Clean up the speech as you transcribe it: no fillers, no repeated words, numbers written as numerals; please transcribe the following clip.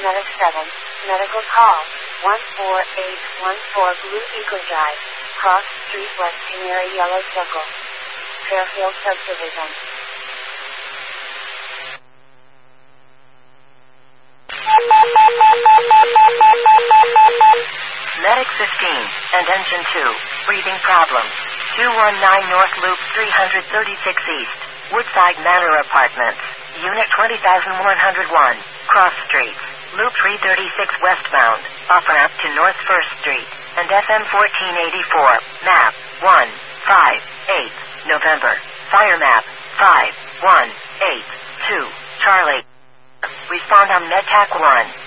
Medic 7, medical call, 14814 Blue Eagle Drive, Cross Street, West Canary, Yellow Circle, Fairfield Subdivision. Medic 15, and Engine 2, breathing problem. 219 North Loop 336 East, Woodside Manor Apartments, Unit 20101, Cross Street, Loop 336 westbound, off-ramp to North 1st Street, and FM 1484, map 158, November, fire map 5182, Charlie. Respond on MedTac 1.